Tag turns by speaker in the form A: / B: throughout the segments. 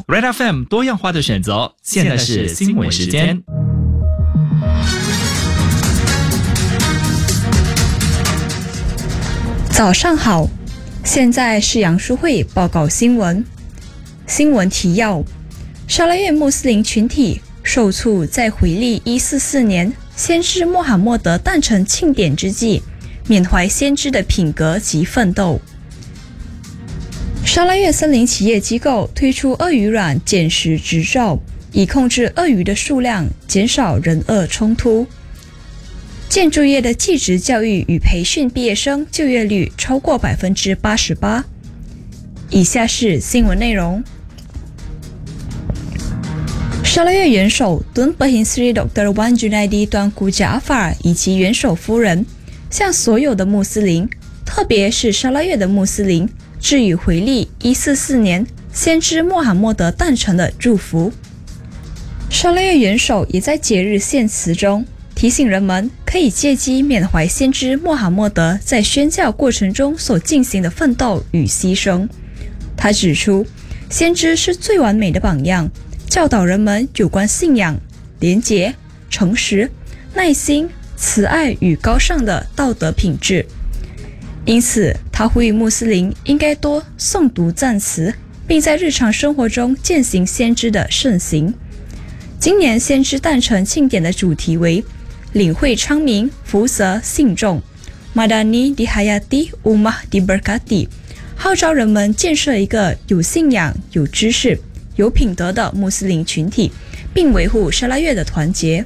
A: Red FM 多样化的选择，现在是新闻时间。
B: 早上好，现在是杨淑慧报告新闻。新闻提要：沙拉越穆斯林群体受促在回历144年先知穆罕默德诞辰庆典之际，缅怀先知的品格及奋斗。沙拉越森林企业机构推出鳄鱼卵捡食执照，以控制鳄鱼的数量，减少人鳄冲突。建筑业的技职教育与培训毕业生就业率超过 88%。 以下是新闻内容。沙拉越元首敦伯辛斯里 Dr. Wan Junaidi Tuanku Jaafar 以及元首夫人向所有的穆斯林，特别是沙拉越的穆斯林，致以回历144年先知穆罕默德诞辰的祝福。沙拉越元首也在节日献词中提醒人们可以借机缅怀先知穆罕默德在宣教过程中所进行的奋斗与牺牲。他指出，先知是最完美的榜样，教导人们有关信仰、廉洁、诚实、耐心、慈爱与高尚的道德品质。因此，他呼吁穆斯林应该多诵读赞词，并在日常生活中践行先知的圣行。今年先知诞辰庆典的主题为领会昌明，福泽信众 Madani di Hayati Ummah di Berkati， 号召人们建设一个有信仰、有知识、有品德的穆斯林群体，并维护沙拉越的团结。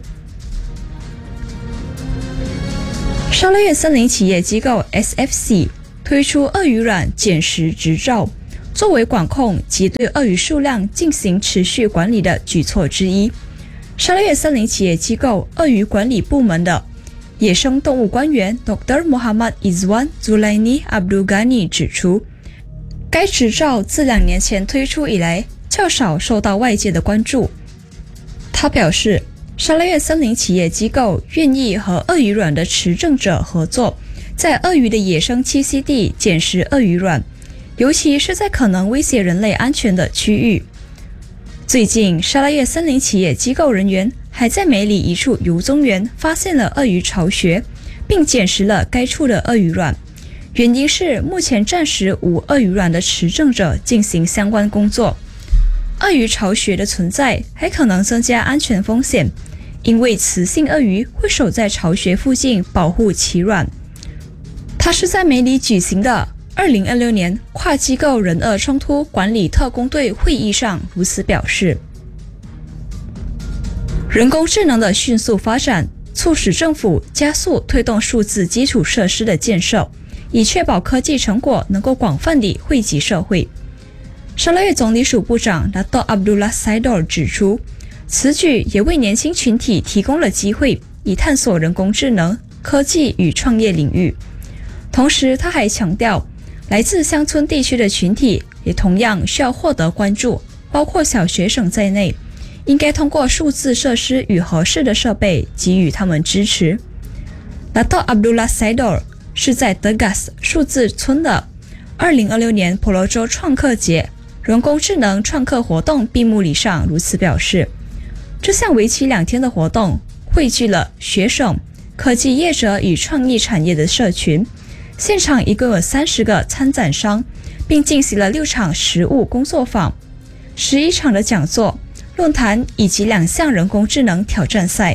B: 沙拉越森林企业机构 SFC 推出鳄鱼卵捡食执照，作为管控及对鳄鱼数量进行持续管理的举措之一。沙拉越森林企业机构鳄鱼管理部门的野生动物官员 Dr. Muhammad Izwan Zulaini Abdul Ghani 指出，该执照自2年前推出以来较少受到外界的关注。他表示，沙拉越森林企业机构愿意和鳄鱼卵的持证者合作，在鳄鱼的野生栖息地捡食鳄鱼卵，尤其是在可能威胁人类安全的区域。最近，沙拉越森林企业机构人员还在梅里一处游踪园发现了鳄鱼巢穴，并捡食了该处的鳄鱼卵。原因是目前暂时无鳄鱼卵的持证者进行相关工作。鳄鱼巢穴的存在还可能增加安全风险，因为雌性鳄鱼会守在巢穴附近保护其卵。他是在梅里举行的2026年跨机构人鳄冲突管理特工队会议上如此表示。人工智能的迅速发展促使政府加速推动数字基础设施的建设，以确保科技成果能够广泛地惠及社会。沙拉越总理署部长 Dato' Abdullah Saidor 指出，此举也为年轻群体提供了机会，以探索人工智能、科技与创业领域。同时，他还强调，来自乡村地区的群体也同样需要获得关注，包括小学生在内，应该通过数字设施与合适的设备给予他们支持。Dato' Abdullah Saidor 是在德嘎斯数字村的2026年婆罗洲创客节人工智能创客活动闭幕礼上如此表示。这项为期2天的活动汇聚了学生、科技业者与创意产业的社群，现场一共有30个参展商，并进行了6场实务工作坊、11场的讲座、论坛以及2项人工智能挑战赛。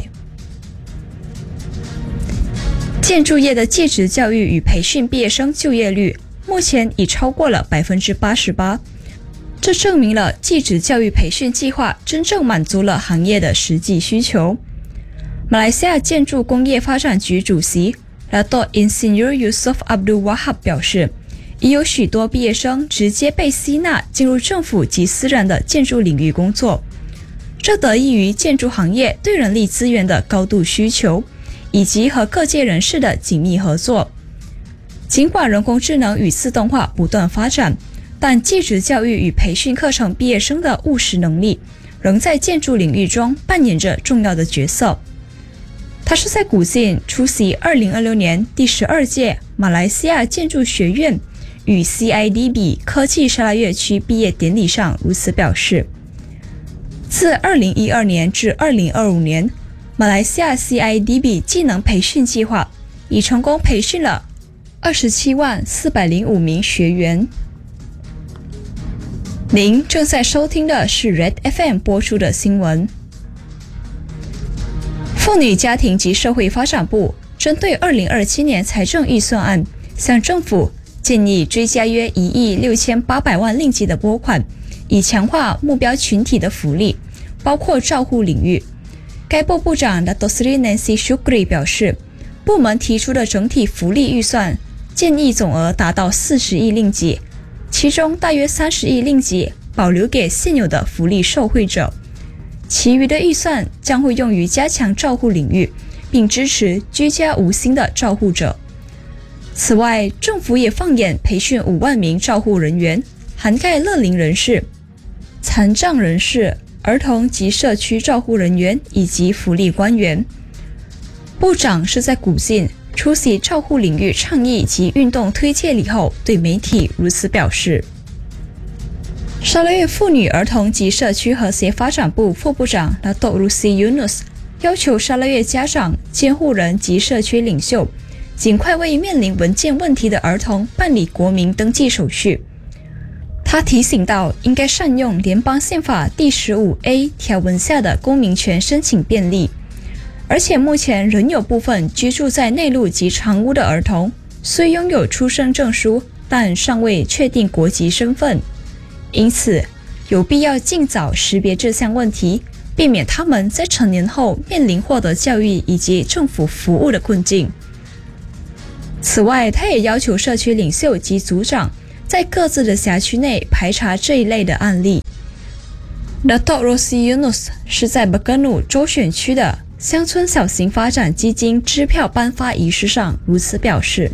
B: 建筑业的技职教育与培训毕业生就业率目前已超过了 88%， 这证明了技职教育培训计划真正满足了行业的实际需求。马来西亚建筑工业发展局主席 Dato' Insinyur Yusof Abdul Wahab 表示，已有许多毕业生直接被吸纳进入政府及私人的建筑领域工作，这得益于建筑行业对人力资源的高度需求，以及和各界人士的紧密合作。尽管人工智能与自动化不断发展，但技职教育与培训课程毕业生的务实能力仍在建筑领域中扮演着重要的角色。他是在古晋出席2026年第12届马来西亚建筑学院与 CIDB 科技沙拉越区毕业典礼上如此表示。 自2012年至2025年，马来西亚 CIDB 技能培训计划已成功培训了27.405名学员。您正在收听的是 Red FM 播出的新闻。妇女家庭及社会发展部针对2027年财政预算案，向政府建议追加约1亿6800万令吉的拨款，以强化目标群体的福利，包括照护领域。该部部长 Dato Sri Nancy Shukri 表示，部门提出的整体福利预算建议总额达到40亿令吉，其中大约30亿令吉保留给现有的福利受惠者，其余的预算将会用于加强照护领域，并支持居家无薪的照护者。此外，政府也放眼培训5万名照护人员，涵盖乐龄人士、残障人士、儿童及社区照护人员以及福利官员。部长是在古晋出席照护领域倡议及运动推介礼后，对媒体如此表示。沙拉越妇女儿童及社区和谐发展部副部长 Dato Rusi Yunus 要求沙拉越家长、监护人及社区领袖尽快为面临文件问题的儿童办理国民登记手续。他提醒到，应该善用联邦宪法第15A 条文下的公民权申请便利，而且目前仍有部分居住在内陆及长屋的儿童，虽拥有出生证书，但尚未确定国籍身份，因此有必要尽早识别这项问题，避免他们在成年后面临获得教育以及政府服务的困境。此外，他也要求社区领袖及组长在各自的辖区内排查这一类的案例。Dato Rusi Yunus 是在 Bergenu 州选区的乡村小型发展基金支票颁发仪式上如此表示。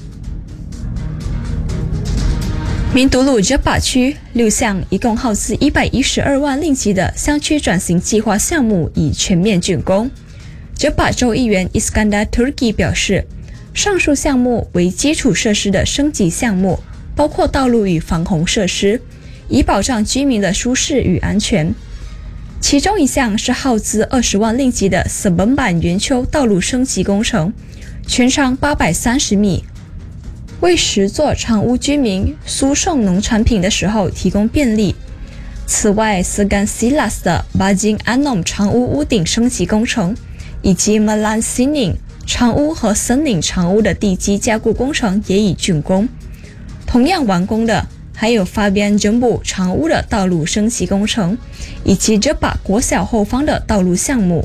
B: 明都鲁 Jebat 区6项一共耗资112万令吉的乡区转型计划项目已全面竣工。Jebat 州议员 Iskandar Turki 表示，上述项目为基础设施的升级项目，包括道路与防洪设施，以保障居民的舒适与安全。其中一项是耗资20万令吉的斯本版圆丘道路升级工程，全长830米，为10座长屋居民输送农产品的时候提供便利。此外，Segan Silas 的 Bajing Anom 长屋屋顶升级工程，以及 Melan Sining 长屋和森岭长屋的地基加固工程也已竣工。同样完工的还有 Fabian Jumbo 长屋的道路升级工程，以及 Jebat 国小后方的道路项目。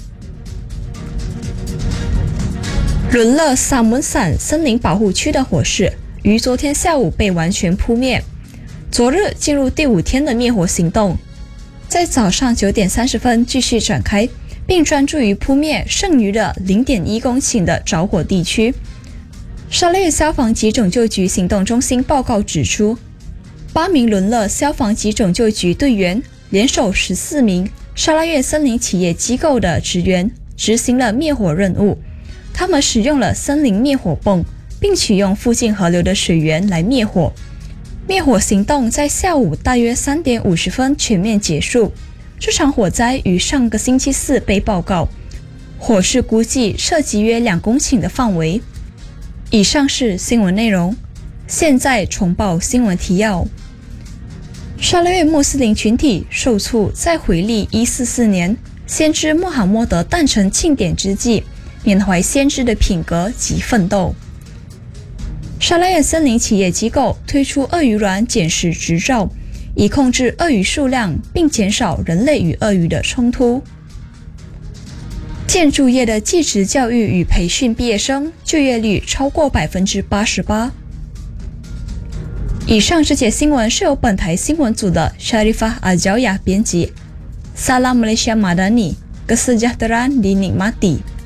B: 伦勒萨门散森林保护区的火势于昨天下午被完全扑灭，昨日进入第5天的灭火行动，在早上9点30分继续展开，并专注于扑灭剩余的 0.1 公顷的着火地区。沙拉越消防及拯救局行动中心报告指出，8名伦勒消防及拯救局队员联手14名沙拉越森林企业机构的职员执行了灭火任务。他们使用了森林灭火泵，并启用附近河流的水源来灭火。灭火行动在下午大约3点50分全面结束。这场火灾于上个星期四被报告，火势估计涉及约2公顷的范围。以上是新闻内容，现在重报新闻提要。沙拉越穆斯林群体受促在回历144年先知穆罕默德诞辰庆典之际，缅怀先知的品格及奋斗。沙拉越森林企业机构推出鳄鱼卵捡食执照，以控制鳄鱼数量并减少人类与鳄鱼的冲突。建筑业的技职教育与培训毕业生就业率超过 88%。 以上这节新闻是由本台新闻组的 Sharifah Aljawiyah 编辑。Salam Malaysia Madani, Kesejahteraan dinikmati.